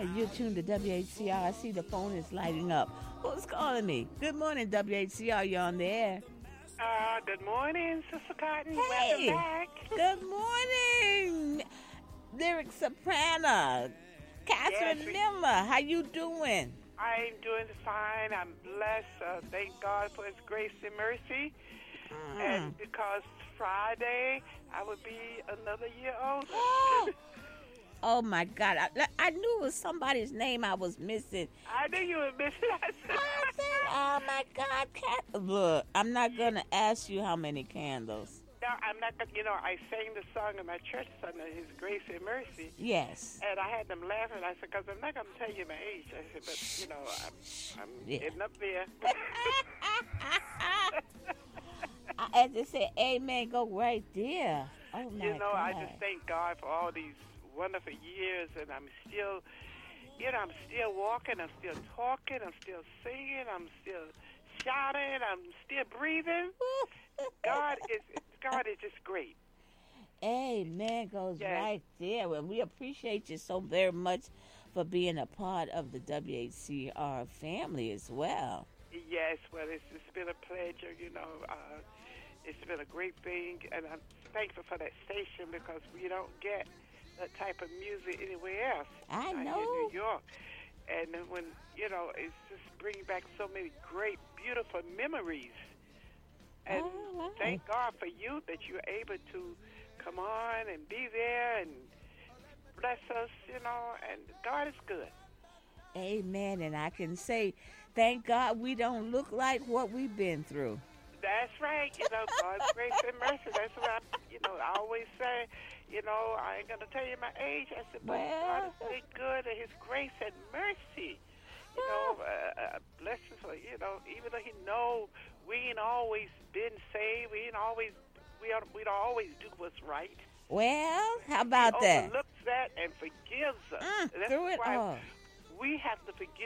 right, you're tuned to WHCR. I see the phone is lighting up. Who's calling me? Good morning, WHCR. You're on the air. Good morning, Sister Cotton. Welcome Hey, back. good morning, lyric soprano, Yes, Catherine Miller. How you doing? I'm doing fine. I'm blessed. Thank God for His grace and mercy. And because Friday, I would be another year older. Oh my God! I knew it was somebody's name I was missing. I knew you would miss it. I said, "Oh my God, Look, I'm not gonna ask you how many candles." No, I'm not going to, I sang the song in my church Sunday, His grace and mercy. Yes. And I had them laughing. I said, because I'm not going to tell you my age. I said, but, I'm Yeah. getting up there. As they say, amen, go right there. Oh my God. I just thank God for all these wonderful years, and I'm still, I'm still walking, I'm still talking, I'm still singing, I'm still shouting, I'm still breathing. God is just great. Amen goes Yes. right there. Well, we appreciate you so very much for being a part of the WHCR family as well. Yes, well, it's been a pleasure, it's been a great thing, and I'm thankful for that station because we don't get that type of music anywhere else. I Not know. here in New York. And then when, it's just bringing back so many great, beautiful memories. And wow. thank God for you that you're able to come on and be there and bless us, and God is good. Amen. And I can say, thank God we don't look like what we've been through. That's right. God's grace and mercy. That's what I always say. I ain't going to tell you my age. I said, but God is really good and His grace and mercy. Blessings for, even though He know we ain't always been saved, we don't always do what's right. Well, how about He that? overlooks that and forgives us. That's through it why all. we have to forgive